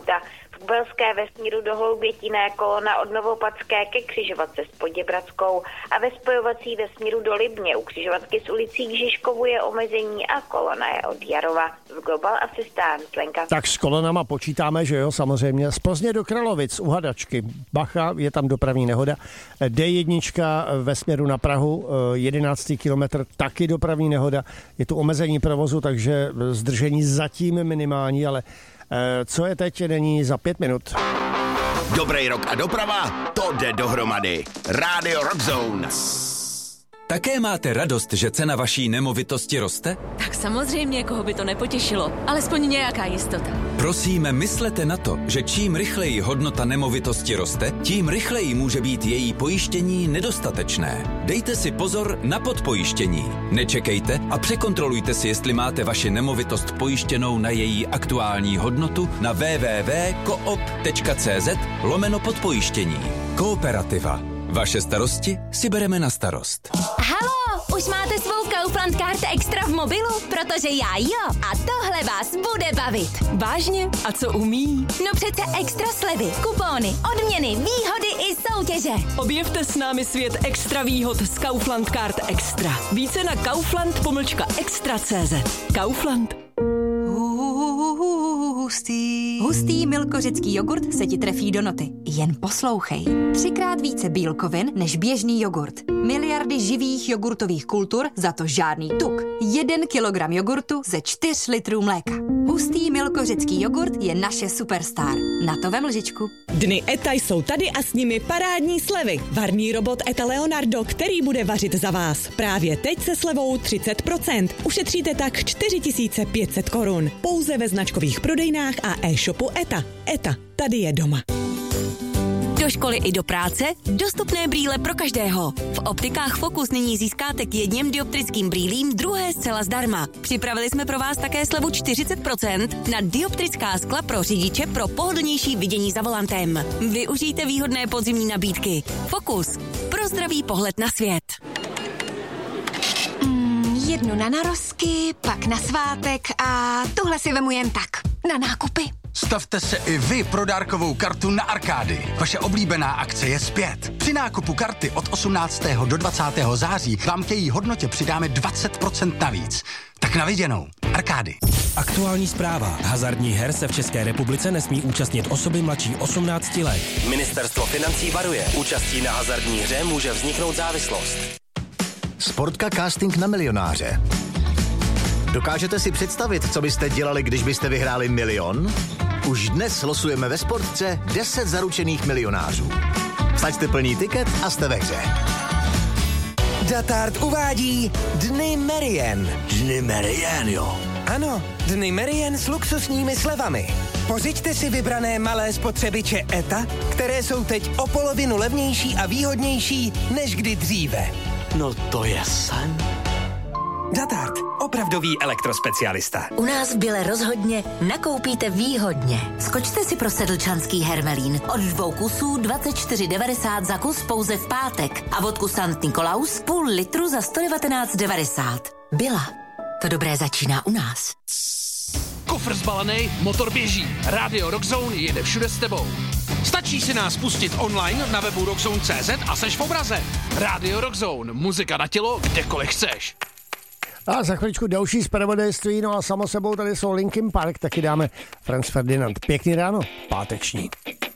auta. V Belské vesmíru do Hloubětinné kolona od Novopatské ke křižovatce s Poděbradskou a ve spojovací vesmíru do Libně u křižovatky s ulicí k Žižkovu je omezení a kolona je od Jarova. V Global Assistant, Lenka. Tak s kolonama počítáme, že jo, samozřejmě. Z Plzně do Kralovic u Hadačky. Bacha, je tam dopravní nehoda. D1 ve směru na Prahu, 11. kilometr, taky dopravní nehoda. Je tu omezení provozu, takže zdržení zatím minimální, ale co je teď, není za 5 minut. Dobrý rok a doprava, to jde dohromady. Rádio Rockzone. Také máte radost, že cena vaší nemovitosti roste? Tak samozřejmě, koho by to nepotěšilo. Alespoň nějaká jistota. Prosíme, myslete na to, že čím rychleji hodnota nemovitosti roste, tím rychleji může být její pojištění nedostatečné. Dejte si pozor na podpojištění. Nečekejte a překontrolujte si, jestli máte vaši nemovitost pojištěnou na její aktuální hodnotu na www.coop.cz/podpojištění. Kooperativa. Vaše starosti si bereme na starost. Haló, už máte svou Kaufland Card Extra v mobilu? Protože já jo. A tohle vás bude bavit. Vážně? A co umí? No přece extra slevy, kupóny, odměny, výhody i soutěže. Objevte s námi svět extra výhod z Kaufland Card Extra. Více na kaufland.extra.cz. Kaufland. Hustý milkořecký jogurt se ti trefí do noty. Jen poslouchej. 3x více bílkovin než běžný jogurt. Miliardy živých jogurtových kultur, za to žádný tuk. 1 kilogram jogurtu ze 4 litrů mléka. Hustý milkořecký jogurt je naše superstar. Na to vem lžičku. Dny ETA jsou tady a s nimi parádní slevy. Varný robot ETA Leonardo, který bude vařit za vás. Právě teď se slevou 30%. Ušetříte tak 4500 korun. Pouze ve značkových prodejnách a e-shopu ETA. ETA, tady je doma. Do školy i do práce dostupné brýle pro každého. V optikách Focus nyní získáte k jedním dioptrickým brýlím druhé zcela zdarma. Připravili jsme pro vás také slevu 40% na dioptrická skla pro řidiče pro pohodlnější vidění za volantem. Využijte výhodné podzimní nabídky. Focus. Pro zdravý pohled na svět. Jednu na narozky, pak na svátek a tuhle si vemu jen tak. Na nákupy. Stavte se i vy pro dárkovou kartu na Arkády. Vaše oblíbená akce je zpět. Při nákupu karty od 18. do 20. září vám k její hodnotě přidáme 20% navíc. Tak na viděnou. Arkády. Aktuální zpráva. Hazardních her se v České republice nesmí účastnit osoby mladší 18 let. Ministerstvo financí varuje. Účastí na hazardní hře může vzniknout závislost. Sportka casting na milionáře. Dokážete si představit, co byste dělali, když byste vyhráli 1 milion? Už dnes losujeme ve Sportce 10 zaručených milionářů. Vsaďte plný tiket a jste ve hře. Datard uvádí Dny Merien. Dny Merien, jo. Ano, Dny Merien s luxusními slevami. Pořiďte si vybrané malé spotřebiče ETA, které jsou teď o polovinu levnější a výhodnější než kdy dříve. No to je sen. Datard, opravdový elektrospecialista. U nás v Bile rozhodně nakoupíte výhodně. Skočte si pro sedlčanský hermelín od 2 kusů 24,90 za kus pouze v pátek a vodku St. Nikolaus půl litru za 119,90. Bila. To dobré začíná u nás. Kufr zbalený, motor běží. Rádio Rockzone jede všude s tebou. Stačí si nás pustit online na webu rockzone.cz a seš v obraze. Rádio Rockzone, muzika na tělo, kdekoliv chceš. A za chvíličku další zpravodajství, no a samo sebou tady jsou Linkin Park, taky dáme Franz Ferdinand. Pěkný ráno, páteční.